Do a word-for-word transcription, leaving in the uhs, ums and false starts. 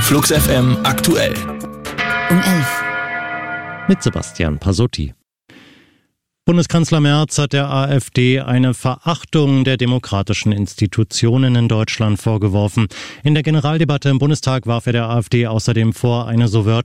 Flux F M aktuell. Um elf. Mit Sebastian Pasotti. Bundeskanzler Merz hat der AfD eine Verachtung der demokratischen Institutionen in Deutschland vorgeworfen. In der Generaldebatte im Bundestag warf er der AfD außerdem vor, eine so